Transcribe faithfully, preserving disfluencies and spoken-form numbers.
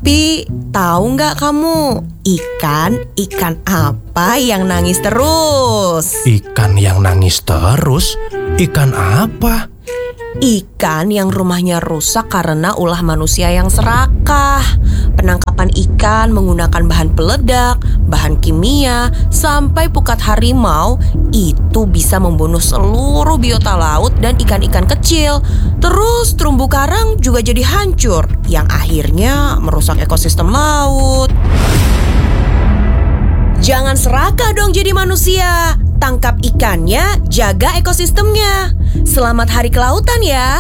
Tapi tahu nggak kamu, ikan, ikan apa yang nangis terus? Ikan yang nangis terus? Ikan apa? Ikan yang rumahnya rusak karena ulah manusia yang serakah. Penangkapan ikan menggunakan bahan peledak, bahan kimia, sampai pukat harimau itu bisa membunuh seluruh biota laut dan ikan-ikan kecil. Terus terumbu karang juga jadi hancur, yang akhirnya merusak ekosistem laut. Jangan serakah dong jadi manusia. Tangkap ikannya, jaga ekosistemnya. Selamat Hari Kelautan ya.